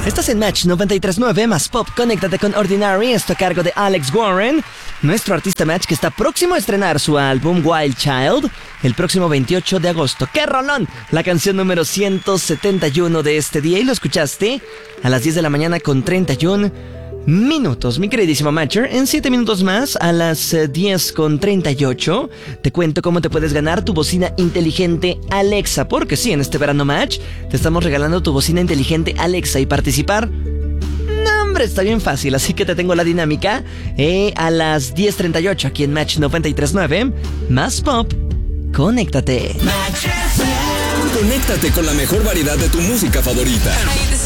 Estás en Match 93.9 más Pop. Conéctate con Ordinary. Esto a cargo de Alex Warren, nuestro artista Match que está próximo a estrenar su álbum Wild Child el próximo 28 de agosto. ¡Qué rolón! La canción número 171 de este día y lo escuchaste a las 10 de la mañana con 31 minutos. Mi queridísimo Matcher, en 7 minutos más, a las 10 con 38, te cuento cómo te puedes ganar tu bocina inteligente Alexa. Porque sí, en este verano Match te estamos regalando tu bocina inteligente Alexa y participar. No, hombre, está bien fácil, así que te tengo la dinámica a las 10:38 aquí en Match 93.9 más Pop. Conéctate. Conéctate con la mejor variedad de tu música favorita.